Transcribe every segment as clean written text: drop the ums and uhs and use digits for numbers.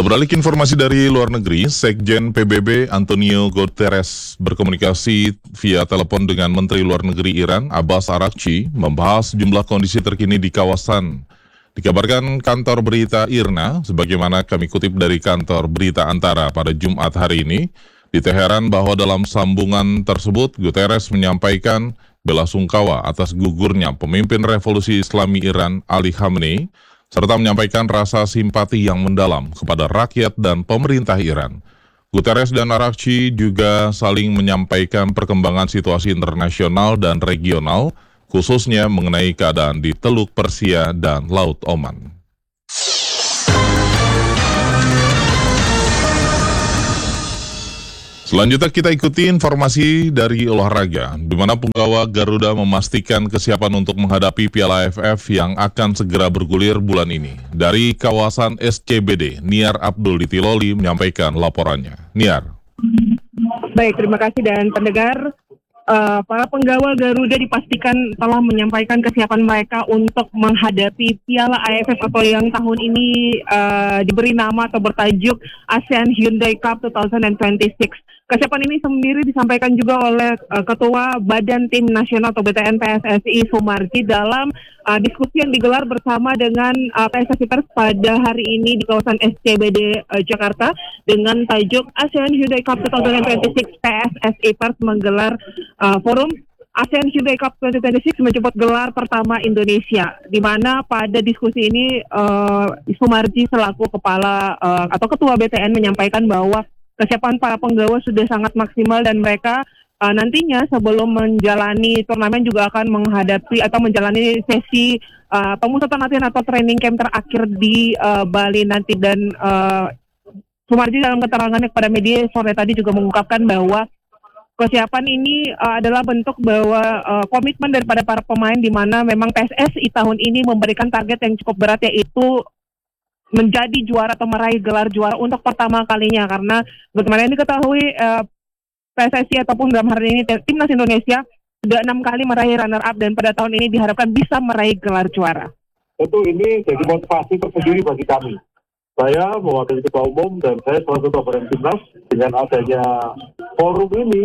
Kita beralih ke informasi dari luar negeri. Sekjen PBB Antonio Guterres berkomunikasi via telepon dengan Menteri Luar Negeri Iran, Abbas Araghchi, membahas jumlah kondisi terkini di kawasan. Dikabarkan kantor berita IRNA, sebagaimana kami kutip dari kantor berita Antara pada Jumat hari ini, di Teheran bahwa dalam sambungan tersebut Guterres menyampaikan bela sungkawa atas gugurnya pemimpin revolusi Islami Iran Ali Khamenei, serta menyampaikan rasa simpati yang mendalam kepada rakyat dan pemerintah Iran. Guterres dan Araghchi juga saling menyampaikan perkembangan situasi internasional dan regional, khususnya mengenai keadaan di Teluk Persia dan Laut Oman. Selanjutnya kita ikuti informasi dari olahraga, di mana penggawa Garuda memastikan kesiapan untuk menghadapi Piala AFF yang akan segera bergulir bulan ini. Dari kawasan SCBD, Niar Abdul di Tiloli menyampaikan laporannya. Niar. Baik, terima kasih dan pendengar. Para penggawa Garuda dipastikan telah menyampaikan kesiapan mereka untuk menghadapi Piala AFF atau yang tahun ini diberi nama atau bertajuk ASEAN Hyundai Cup 2026. Kesiapan ini sendiri disampaikan juga oleh Ketua Badan Tim Nasional atau BTN PSSI Sumarji dalam diskusi yang digelar bersama dengan PSSI Pers pada hari ini di kawasan SCBD Jakarta dengan tajuk ASEAN Hyundai Cup 2026. PSSI Pers menggelar forum ASEAN Hyundai Cup 2026 menjemput gelar pertama Indonesia, di mana pada diskusi ini Sumarji selaku kepala atau ketua BTN menyampaikan bahwa kesiapan para penggawa sudah sangat maksimal dan mereka nantinya sebelum menjalani turnamen juga akan menghadapi atau menjalani sesi pemusatan latihan atau training camp terakhir di Bali nanti. Dan Sumarji dalam keterangannya kepada media sore tadi juga mengungkapkan bahwa kesiapan ini adalah bentuk bahwa komitmen daripada para pemain, di mana memang PSSI tahun ini memberikan target yang cukup berat, yaitu menjadi juara atau meraih gelar juara untuk pertama kalinya, karena bagaimana yang diketahui PSSI ataupun dalam hari ini Timnas Indonesia sudah 6 kali meraih runner up dan pada tahun ini diharapkan bisa meraih gelar juara. Tentu ini jadi motivasi tersendiri bagi kami. Saya mewakili Ketua Umum dan saya selaku Ketua Badan Timnas, dengan adanya forum ini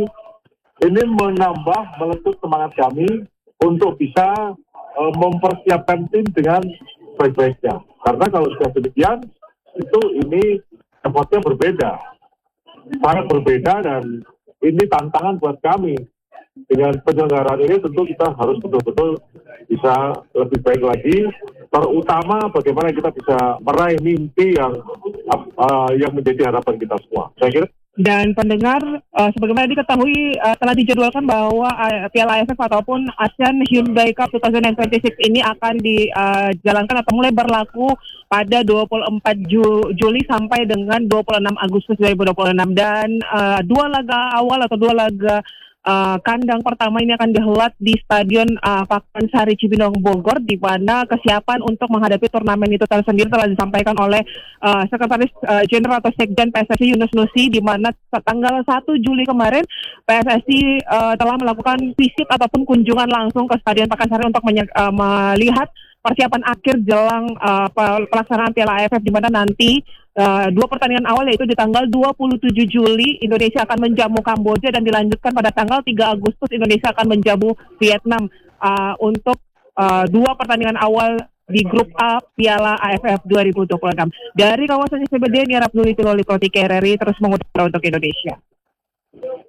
menambah meletus semangat kami untuk bisa mempersiapkan tim dengan baik-baiknya. Karena kalau sudah demikian, ini effortnya berbeda, sangat berbeda, dan ini tantangan buat kami. Dengan penyelenggaraan ini tentu kita harus betul-betul bisa lebih baik lagi, terutama bagaimana kita bisa meraih mimpi yang menjadi harapan kita semua. Saya kira. Dan pendengar, sebagaimana diketahui telah dijadwalkan bahwa Piala AFF ataupun ASEAN Hyundai Cup 2026 ini akan dijalankan atau mulai berlaku pada 24 Juli sampai dengan 26 Agustus 2026. Dan dua laga awal atau dua laga kandang pertama ini akan dihelat di Stadion Pakansari Cibinong Bogor, di mana kesiapan untuk menghadapi turnamen itu tersendiri telah disampaikan oleh Sekretaris Jenderal atau Sekjen PSSI Yunus Nusi, di mana tanggal 1 Juli kemarin PSSI telah melakukan visit ataupun kunjungan langsung ke Stadion Pakansari untuk melihat persiapan akhir jelang pelaksanaan Piala AFF, di mana nanti dua pertandingan awal, yaitu di tanggal 27 Juli Indonesia akan menjamu Kamboja dan dilanjutkan pada tanggal 3 Agustus Indonesia akan menjamu Vietnam untuk dua pertandingan awal di grup A Piala AFF 2026. Dari kawasan SCBD, Niar Abdul Tiloli Pro 3 RRI terus mengutip untuk Indonesia.